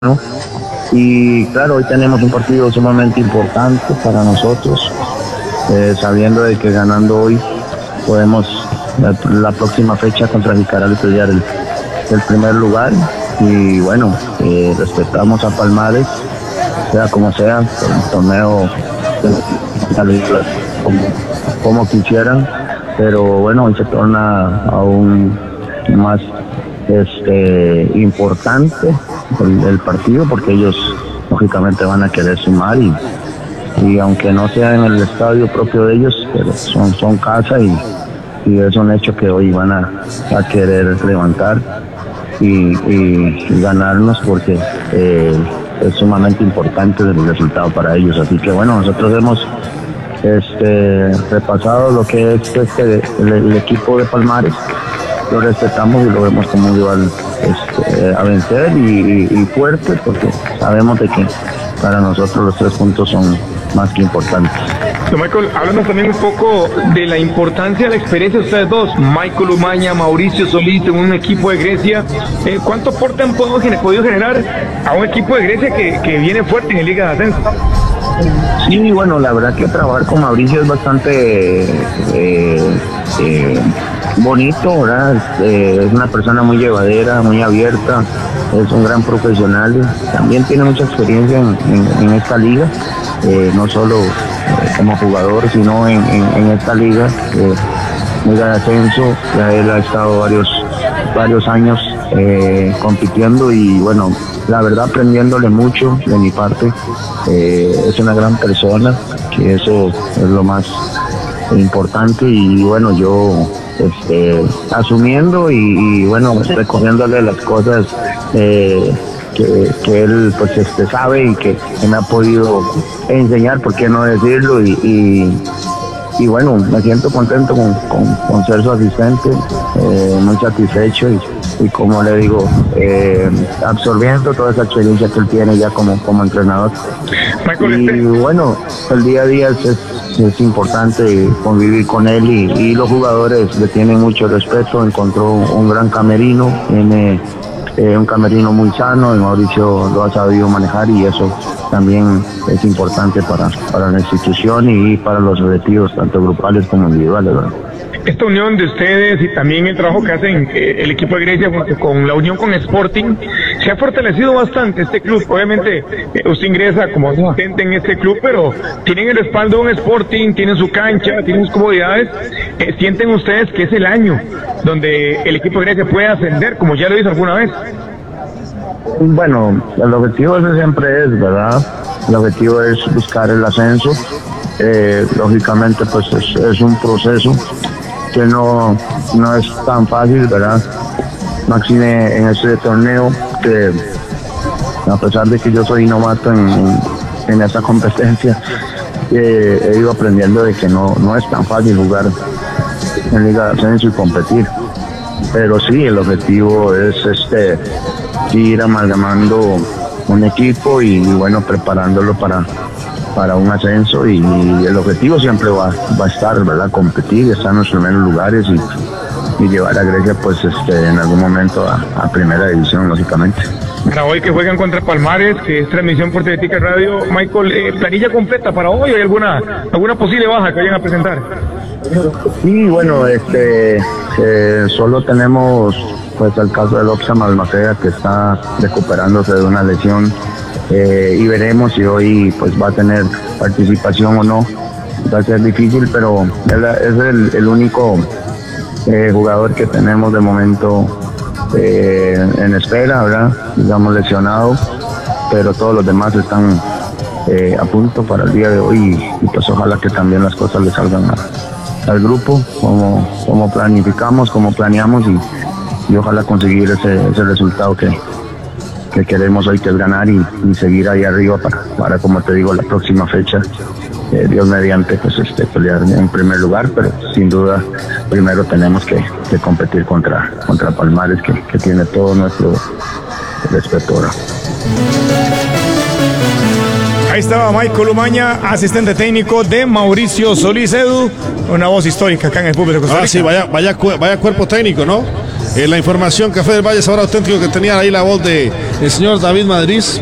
¿no? Y claro, hoy tenemos un partido sumamente importante para nosotros, sabiendo de que ganando hoy podemos la próxima fecha contra Jicaral pelear el primer lugar. Y bueno, respetamos a Palmares, sea como sea, el torneo como quisieran, pero bueno, hoy se torna aún más importante el partido, porque ellos lógicamente van a querer sumar y aunque no sea en el estadio propio de ellos, pero son casa y es un hecho que hoy van a querer levantar y ganarnos, porque es sumamente importante el resultado para ellos. Así que bueno, nosotros hemos repasado lo que es el equipo de Palmares, lo respetamos y lo vemos como un rival a vencer y fuerte, porque sabemos de que para nosotros los 3 puntos son más que importantes. Michael, háblanos también un poco de la importancia de la experiencia de ustedes dos, Michael Umaña, Mauricio Solís, en un equipo de Grecia. ¿Cuánto aporte han podido generar a un equipo de Grecia que viene fuerte en la Liga de Ascenso? Sí, bueno, la verdad que trabajar con Mauricio es bastante bonito, ¿verdad? Es una persona muy llevadera, muy abierta, es un gran profesional, también tiene mucha experiencia en esta liga, no solo como jugador, sino en esta liga, liga de ascenso. Ya él ha estado varios años compitiendo y bueno, la verdad aprendiéndole mucho de mi parte. Es una gran persona, que eso es lo más importante, y bueno, yo asumiendo y bueno, recorriéndole las cosas que él pues sabe y que me ha podido enseñar, por qué no decirlo, y bueno, me siento contento con ser su asistente, muy satisfecho y como le digo, absorbiendo toda esa experiencia que él tiene ya como entrenador. Y bueno, el día a día es importante convivir con él, y los jugadores le tienen mucho respeto. Encontró un gran camerino, tiene un camerino muy sano, y Mauricio lo ha sabido manejar, y eso también es importante para la institución y para los objetivos tanto grupales como individuales, ¿verdad? Esta unión de ustedes y también el trabajo que hacen el equipo de Grecia con la unión con Sporting, se ha fortalecido bastante este club. Obviamente usted ingresa como asistente en este club, pero tienen el respaldo de un Sporting, tienen su cancha, tienen sus comodidades. ¿Sienten ustedes que es el año donde el equipo de Grecia puede ascender, como ya lo hizo alguna vez? Bueno, el objetivo ese siempre es, ¿verdad? El objetivo es buscar el ascenso. Lógicamente pues es un proceso que no es tan fácil, ¿verdad? Máxime en este torneo, que a pesar de que yo soy novato en esta competencia, he ido aprendiendo de que no es tan fácil jugar en Liga de Ascenso y competir. Pero sí, el objetivo es ir amalgamando un equipo y bueno, preparándolo para un ascenso, y el objetivo siempre va a estar, ¿verdad? Competir, estar en los primeros lugares y llevar a Grecia pues en algún momento a primera división, lógicamente. Para hoy que juegan contra Palmares, que es transmisión por Teletica Radio, Michael, planilla completa para hoy, ¿hay alguna posible baja que vayan a presentar? Sí, bueno, solo tenemos pues el caso de Oxam Almaceda, que está recuperándose de una lesión, y veremos si hoy pues va a tener participación o no. Va a ser difícil, pero es el único jugador que tenemos de momento en espera, ¿verdad? Digamos lesionado, pero todos los demás están a punto para el día de hoy, y pues ojalá que también las cosas le salgan al grupo como planificamos, como planeamos, y ojalá conseguir ese resultado que queremos hoy, que es ganar y seguir ahí arriba para como te digo, la próxima fecha, Dios mediante, pues pelear en primer lugar, pero sin duda primero tenemos que competir contra Palmares, que tiene todo nuestro respeto. Ahí estaba Michael Umaña, asistente técnico de Mauricio Solís. Edu, una voz histórica acá en el público de Costa Rica. Sí, vaya cuerpo técnico, ¿no? la información. Café del Valle, sabor auténtico, que tenía ahí la voz de el señor David Madrid.